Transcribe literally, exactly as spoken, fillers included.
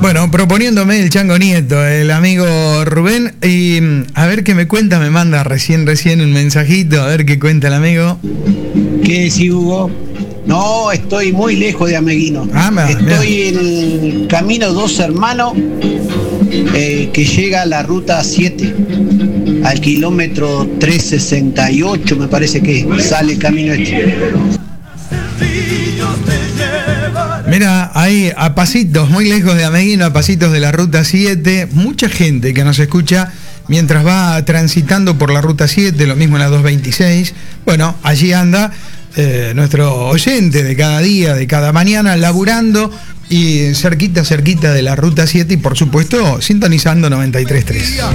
Bueno, proponiéndome el Chango Nieto, el amigo Rubén, y a ver qué me cuenta, me manda recién, recién un mensajito, a ver qué cuenta el amigo. ¿Qué decís, Hugo? No, estoy muy lejos de Ameguino. Ah, man, estoy en el camino Dos Hermanos, eh, que llega a la ruta siete, al kilómetro trescientos sesenta y ocho, me parece que sale el camino este. Mira, ahí a pasitos, muy lejos de Ameguino, a pasitos de la ruta siete, mucha gente que nos escucha mientras va transitando por la ruta siete, lo mismo en la doscientos veintiséis. Bueno, allí anda eh, nuestro oyente de cada día, de cada mañana, laburando y cerquita, cerquita de la ruta siete y por supuesto sintonizando noventa y tres punto tres.